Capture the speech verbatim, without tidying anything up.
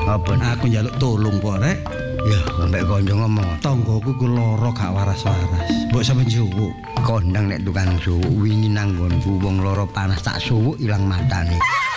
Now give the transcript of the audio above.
Apa? Aku njaluk tolong kok rek. Ya, ambek konco ngomong. Tonggoku ku lara gak waras-waras. Mbok sampe njuwuk. Kondang nek tukang suwuk wingi nang nggonku wong lara panas tak suwuk ilang matane.